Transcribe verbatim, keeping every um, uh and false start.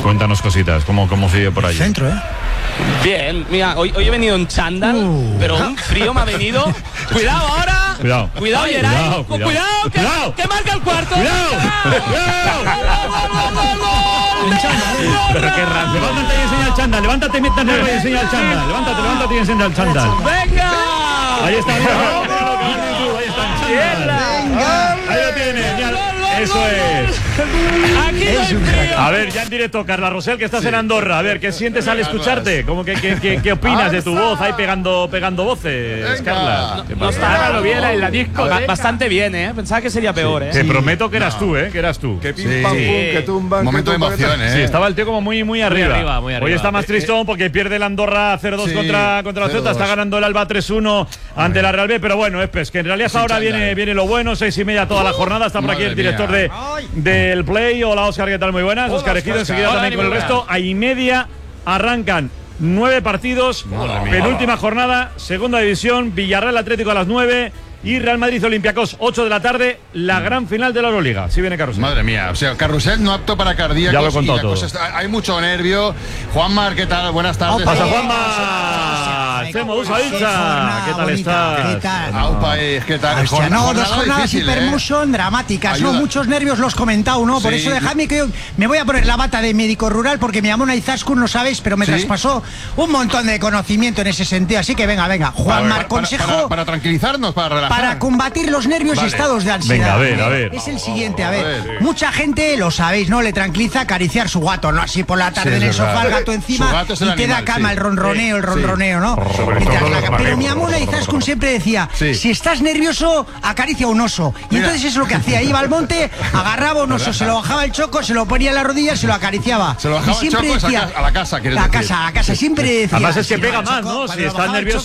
cuéntanos cositas, ¿cómo, cómo sigue por allí? Centro, ¿eh? Bien, mira, hoy, hoy he venido en chándal, uh. pero un frío me ha venido. Cuidado ahora. Cuidado. Cuidado, Geray. Cuidado, cuidado, cuidado, que, cuidado. que marca el cuarto. Cuidado. Pero qué rápido. Levántate y enseña el chándal. Levántate mientras no y enseña el chándal. Levántate, levántate y enseña el chándal. Venga. Ahí está. Ahí está. Venga. Ahí lo tienes. Eso es. Aquí es un A ver, ya en directo, Carla Rosell, que estás sí. en Andorra. A ver, ¿qué sientes al escucharte? ¿Cómo que, que, que, ¿Qué opinas de tu voz ahí pegando, pegando voces, Venga. Carla? No, no está lo bien en la disco. Bastante bien, ¿eh? Pensaba que sería peor, ¿eh? Te prometo que eras tú, ¿eh? Que eras tú. Que pim, pam, pum, que tumban. Momento de emoción, ¿eh? Sí, estaba el tío como muy, muy arriba. Muy arriba, muy arriba. Hoy está más tristón porque pierde el Andorra cero dos sí, contra, contra la Celta. Está ganando el Alba tres uno ante la Real B. Pero bueno, es que en realidad ahora viene, viene lo bueno. Seis y media toda la jornada. Está por aquí el director de, del Play. Hola, Óscar, ¿qué tal? Muy buenas. Óscar Ejido enseguida Hola, también con el resto. A y media arrancan nueve partidos. Penúltima jornada, segunda división. Villarreal Atlético a las nueve. Y Real Madrid Olympiacos, ocho de la tarde, la gran final de la Euroliga. Sí viene Carrusel. Madre mía, o sea, Carrusel no apto para cardíacos. Ya lo he contado todo. Está, hay mucho nervio. Juanmar, ¿qué tal? Buenas tardes. Pasa Juanmar. Chemo Usailza, ¿qué tal estás? ¿Qué tal? Aupa, ¿qué tal? Hostia, no, dos jornadas hipermotion ¿eh? dramáticas, Ayuda. ¿no? Muchos nervios los he comentado, ¿no? Por sí. eso dejadme que yo me voy a poner la bata de médico rural porque me llamó una Izaskun, no sabéis, pero me ¿Sí? traspasó un montón de conocimiento en ese sentido. Así que venga, venga. Juanmar, consejo. Para, para, para tranquilizarnos, para relajar. Para combatir los nervios vale. y estados de ansiedad. Venga, a ver, a ver. Es el siguiente, a ver. A ver. Mucha gente, lo sabéis, ¿no? Le tranquiliza acariciar su gato, ¿no? Así por la tarde sí, en el sofá, el gato encima gato y te animal, da cama sí. el ronroneo, el ronroneo, ¿no? La, pero mi amona Izaskun siempre decía, sí. si estás nervioso, acaricia un oso. Y Mira. entonces eso es lo que hacía. Iba al monte, agarraba un oso, se lo bajaba el choco, se lo ponía en la rodilla y se lo acariciaba. Se lo bajaba y siempre el choco decía, a la casa, a la casa, a casa. Siempre decía. Además es que pega más, ¿no? Si estás nervioso,